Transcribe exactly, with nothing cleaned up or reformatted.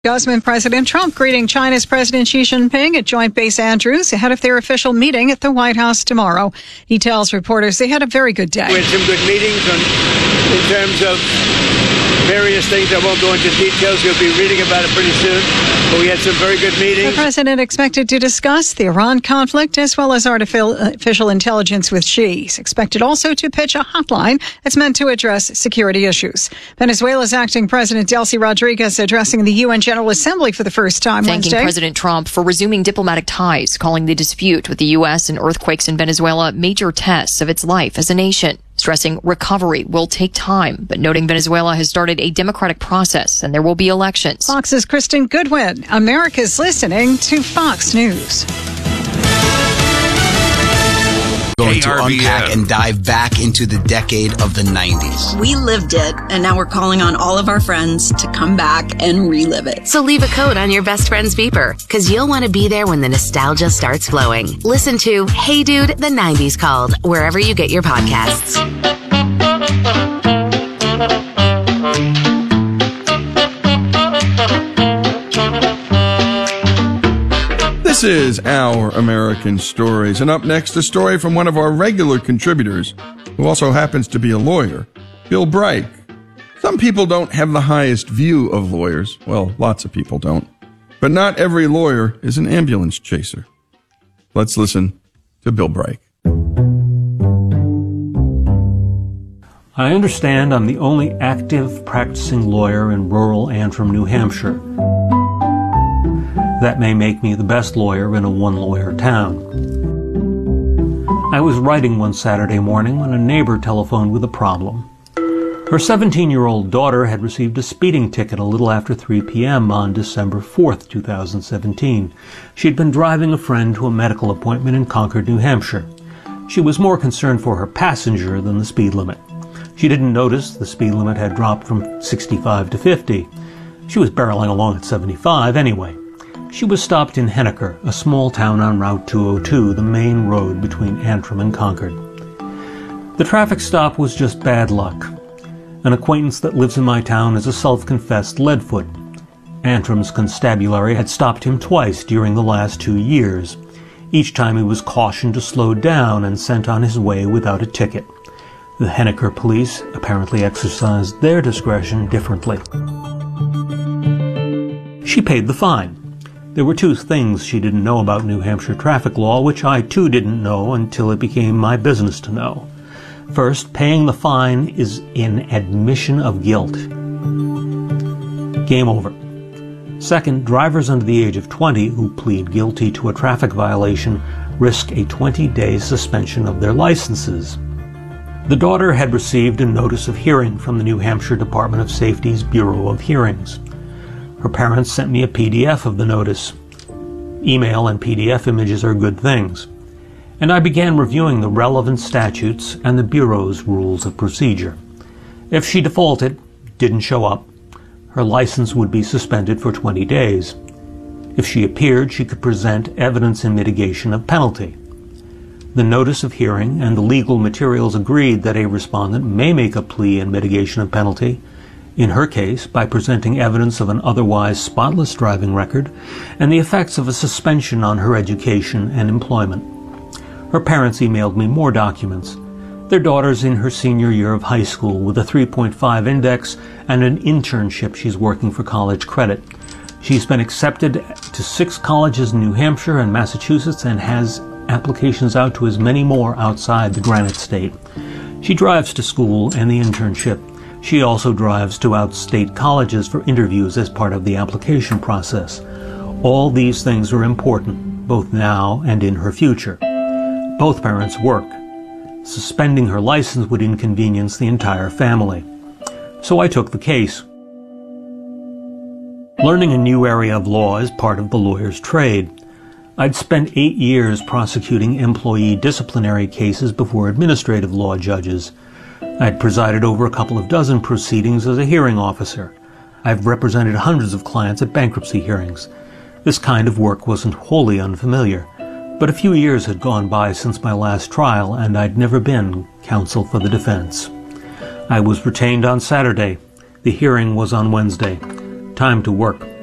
Guzman, President Trump greeting China's President Xi Jinping at Joint Base Andrews ahead of their official meeting at the White House tomorrow. He tells reporters they had a very good day. We had some good meetings on, in terms of various things. I won't go into details. You'll be reading about it pretty soon. But we had some very good meetings. The president expected to discuss the Iran conflict as well as artificial intelligence with Xi. He's expected also to pitch a hotline that's meant to address security issues. Venezuela's acting president Delcy Rodriguez addressing the U N General Assembly for the first time Thanking Wednesday. President Trump for resuming diplomatic ties, calling the dispute with the U S and earthquakes in Venezuela major tests of its life as a nation. Stressing recovery will take time, but noting Venezuela has started a democratic process and there will be elections. Fox's Kristen Goodwin. America's listening to Fox News. Going to unpack and dive back into the decade of the nineties. We lived it, and now we're calling on all of our friends to come back and relive it. So leave a code on your best friend's beeper, because you'll want to be there when the nostalgia starts flowing. Listen to Hey Dude, the nineties Called, wherever you get your podcasts. This is Our American Stories, and up next, a story from one of our regular contributors, who also happens to be a lawyer, Bill Brike. Some people don't have the highest view of lawyers. Well, lots of people don't. But not every lawyer is an ambulance chaser. Let's listen to Bill Brike. I understand I'm the only active practicing lawyer in rural Antrim, New Hampshire. That may make me the best lawyer in a one-lawyer town. I was writing one Saturday morning when a neighbor telephoned with a problem. Her seventeen-year-old daughter had received a speeding ticket a little after three p.m. on December fourth, two thousand seventeen. She'd been driving a friend to a medical appointment in Concord, New Hampshire. She was more concerned for her passenger than the speed limit. She didn't notice the speed limit had dropped from sixty-five to fifty. She was barreling along at seventy-five anyway. She was stopped in Henniker, a small town on Route two oh two, the main road between Antrim and Concord. The traffic stop was just bad luck. An acquaintance that lives in my town is a self-confessed leadfoot. Antrim's constabulary had stopped him twice during the last two years. Each time he was cautioned to slow down and sent on his way without a ticket. The Henniker police apparently exercised their discretion differently. She paid the fine. There were two things she didn't know about New Hampshire traffic law, which I too didn't know until it became my business to know. First, paying the fine is an admission of guilt. Game over. Second, drivers under the age of twenty who plead guilty to a traffic violation risk a twenty-day suspension of their licenses. The daughter had received a notice of hearing from the New Hampshire Department of Safety's Bureau of Hearings. Her parents sent me a P D F of the notice. Email and P D F images are good things. And I began reviewing the relevant statutes and the Bureau's rules of procedure. If she defaulted, didn't show up, her license would be suspended for twenty days. If she appeared, she could present evidence in mitigation of penalty. The notice of hearing and the legal materials agreed that a respondent may make a plea in mitigation of penalty, in her case by presenting evidence of an otherwise spotless driving record and the effects of a suspension on her education and employment. Her parents emailed me more documents. Their daughter's in her senior year of high school with a three point five index and an internship she's working for college credit. She's been accepted to six colleges in New Hampshire and Massachusetts and has applications out to as many more outside the Granite State. She drives to school and the internship. She also drives to out-state colleges for interviews as part of the application process. All these things are important, both now and in her future. Both parents work. Suspending her license would inconvenience the entire family. So I took the case. Learning a new area of law is part of the lawyer's trade. I'd spent eight years prosecuting employee disciplinary cases before administrative law judges. I'd presided over a couple of dozen proceedings as a hearing officer. I've represented hundreds of clients at bankruptcy hearings. This kind of work wasn't wholly unfamiliar, but a few years had gone by since my last trial, and I'd never been counsel for the defense. I was retained on Saturday. The hearing was on Wednesday. Time to work.